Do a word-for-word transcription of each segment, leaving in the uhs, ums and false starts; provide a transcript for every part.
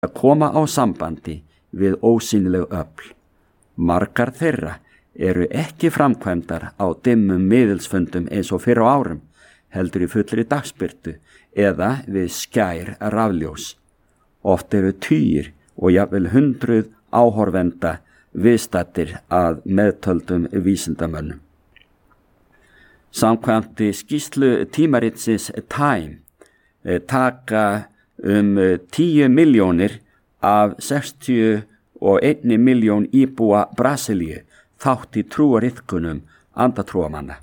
að koma á sambandi við ósýnileg öfl. Margar þeirra eru ekki framkvæmdar á dimmum miðilsfundum eins og fyrr á árum, heldur í fullri dagsbirtu eða við skær rafljós. Oft eru tugir og jafnvel hundruð áhorfenda viðstaddir að meðtöldum vísindamönnum. Samkvæmt skýrslu tímaritsins Time taka um tíu milljónir af sextíu og einni milljón íbúa Brasilíu þátt í trúariðkunum andatrúamanna.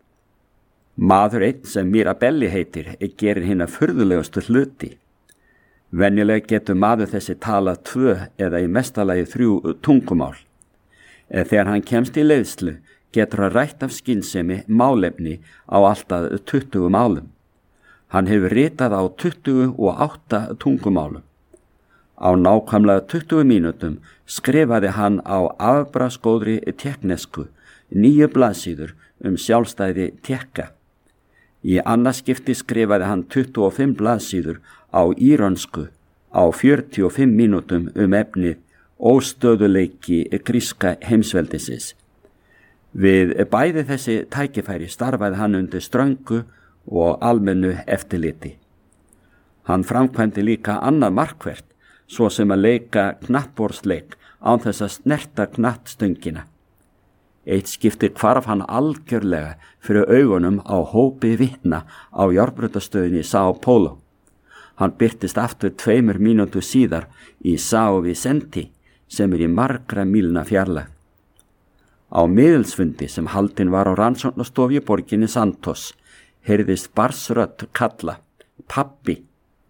Maður einn sem Mirabelli heitir gerir hina furðulegustu hluti. Venjulega getur maður þessi talað tvö eða í mestalagi þrjú tungumál. Þegar hann kemst í leiðslu getur hann rætt af skynsemi málefni á alltaf tuttugu málum. Hann hefur ritað á tuttugu og átta tungumálum. Á nákvæmlega tuttugu mínútum skrifaði hann á afbragðsgóðri tékknesku níu blaðsíður um sjálfstæði Tékka. Í annað skipti skrifaði hann tuttugu og fimm blaðsíður á írönsku á fjörutíu og fimm mínútum um efnið óstöðuleiki gríska heimsveldisins. Við bæði þessi tækifæri starfaði hann undir ströngu og almennu eftirliti. Hann framkvæmdi líka annað markvert, svo sem að leika knattborðsleik án þess að snerta knattstöngina. Eitt skipti hvarf hann algjörlega fyrir augunum á hópi vitna á járnbrautastöðinni São Paulo. Hann birtist aftur tveimur mínútu síðar í São Vicente sem er í margra mílna fjarlægð. Á miðilsfundi sem haldinn var á rannsóknastofu í borginni Santos heyrðist barsrödd kalla, pabbi.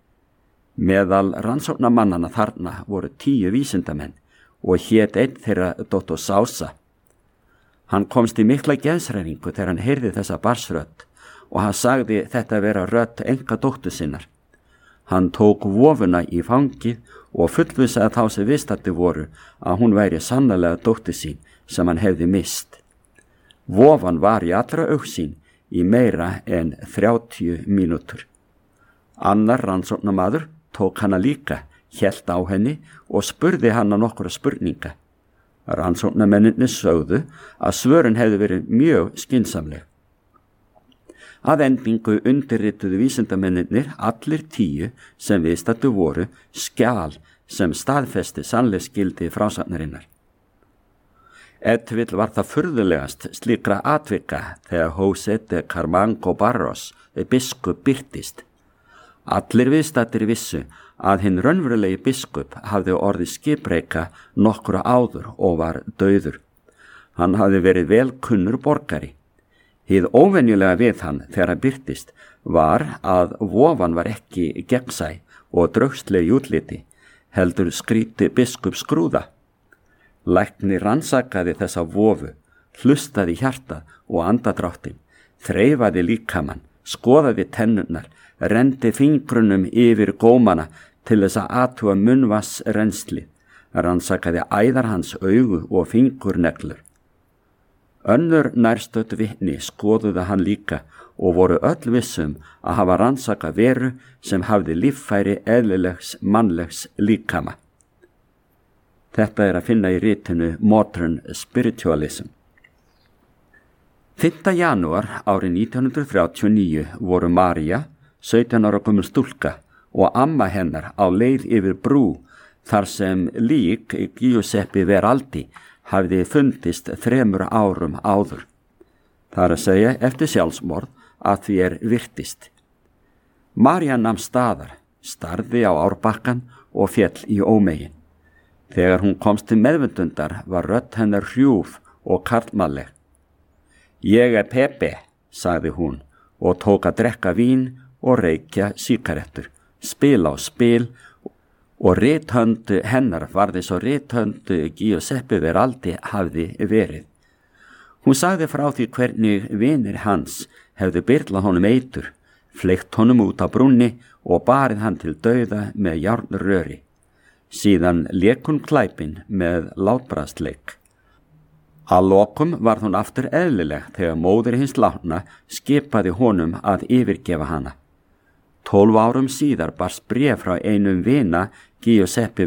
Meðal rannsóknarmannana þarna voru tíu vísindamenn og hét einn þeirra doktor Sousa. Hann komst í mikla geðshræringu þegar hann heyrði þessa barsrödd og hann sagði þetta vera rödd enga dóttur sinnar. Hann tók vofuna í fangið og fullvissaði þá sem vistaddir voru að hún væri sannarlega dóttir sín sem hann hefði mist. Vofan var í allra augsýn í meira en þrjátíu mínútur. Annar rannsóknarmaður tók hana líka, hélt á henni og spurði hana nokkura spurninga. Rannsóknarmennirnir sögðu að svörin hefði verið mjög skynsamleg. Að endingu undirrituðu vísindamennirnir allir tíu sem viðstaddir voru skjal sem staðfesti sannleiksgildi frásagnarinnar. Ef vill var það furðulegast slíkra atvika þegar José de Camargo Barros biskup birtist. Allir viðstaddir vissu að hinn raunverulegi biskup hafði orðið skipbreyka nokkura áður og var dauður. Hann hafði verið vel kunnur borgari. Hið óvenjulega við hann þegar hann birtist var að vofan var ekki gegnsæ og draugsleg í útliti, heldur skríti biskup skrúða. Læknir rannsakaði þessa vofu, hlustaði hjartað og andadráttinn, þreifaði líkamann, skoðaði tennurnar, rendi fingrunum yfir gómana til þess að athuga munnvatnsrennsli, rannsakaði æðar hans augu og fingurneglur. Önnur nærstödd vitni skoðuðu hann líka og voru öll vissum að hafa rannsakað veru sem hafði líffæri eðlilegs mannlegs líkama. Þetta er að finna í ritinu Modern Spiritualism. fimmta janúar árið nítján hundruð þrjátíu og níu voru María, sautján ára gömul stúlka, og amma hennar á leið yfir brú þar sem lík Giuseppe Veraldi hafði fundist þremur árum áður. Það er að segja eftir sjálfsmorð að því er virtist. María nam staðar, starði á árbakkan og féll í ómegin. Þegar hún komst til meðvundundar var rödd hennar hrjúf og karlmannleg. Ég er Pepe, sagði hún og tók að drekka vín og reykja sígarettur, spila á spil og rithönd hennar varði svo rithönd Giuseppe Veraldi hafði verið. Hún sagði frá því hvernig vinir hans hefðu byrlað honum eitur, fleygt honum út á brúnni og barið hann til dauða með járnröri. Síðan lék hún klæpin með látbragðsleik. Að lokum varð hún aftur eðlileg þegar móðir hins látna skipaði honum að yfirgefa hana. Tólf árum síðar barst bréf frá einum vina Giuseppe